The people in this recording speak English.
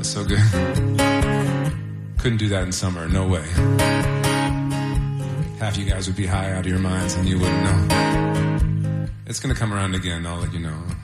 That's so good. Couldn't do that in summer, no way. Half you guys would be high out of your minds and you wouldn't know. It's gonna come around again, I'll let you know.